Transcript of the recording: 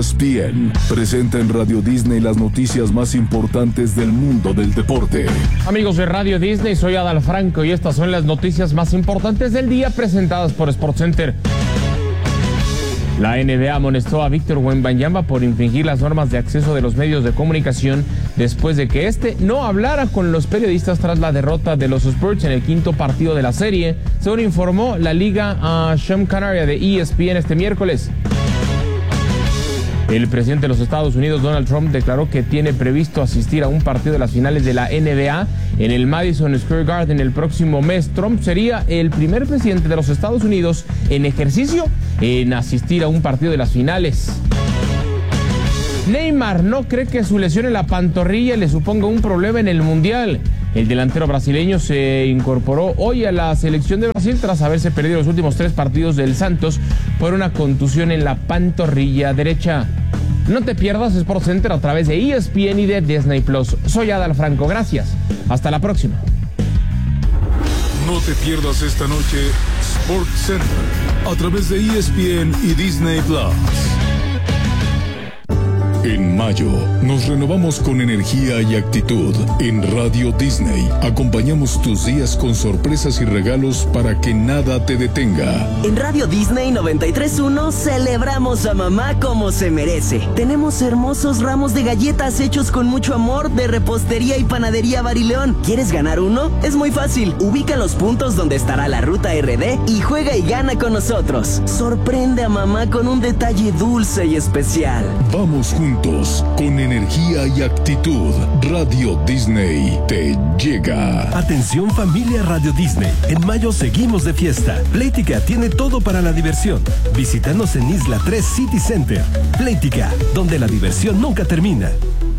ESPN presenta en Radio Disney las noticias más importantes del mundo del deporte. Amigos de Radio Disney, soy Adal Franco y estas son las noticias más importantes del día presentadas por SportsCenter. La NBA amonestó a Víctor Wembanyama por infringir las normas de acceso de los medios de comunicación después de que este no hablara con los periodistas tras la derrota de los Spurs en el quinto partido de la serie, según informó la liga a Sean Canaria de ESPN este miércoles. El presidente de los Estados Unidos, Donald Trump, declaró que tiene previsto asistir a un partido de las finales de la NBA en el Madison Square Garden el próximo mes. Trump sería el primer presidente de los Estados Unidos en ejercicio en asistir a un partido de las finales. Neymar no cree que su lesión en la pantorrilla le suponga un problema en el Mundial. El delantero brasileño se incorporó hoy a la selección de Brasil tras haberse perdido los últimos 3 partidos del Santos por una contusión en la pantorrilla derecha. No te pierdas SportsCenter a través de ESPN y de Disney Plus. Soy Adal Franco, gracias. Hasta la próxima. No te pierdas esta noche SportsCenter a través de ESPN y Disney Plus. En mayo, nos renovamos con energía y actitud. En Radio Disney, acompañamos tus días con sorpresas y regalos para que nada te detenga. En Radio Disney 93.1 celebramos a mamá como se merece. Tenemos hermosos ramos de galletas hechos con mucho amor de Repostería y Panadería Barileón. ¿Quieres ganar uno? Es muy fácil. Ubica los puntos donde estará la ruta RD y juega y gana con nosotros. Sorprende a mamá con un detalle dulce y especial. Vamos juntos, con energía y actitud. Radio Disney te llega. Atención familia Radio Disney. En mayo seguimos de fiesta. Playtika tiene todo para la diversión. Visítanos en Isla 3 City Center. Playtika, donde la diversión nunca termina.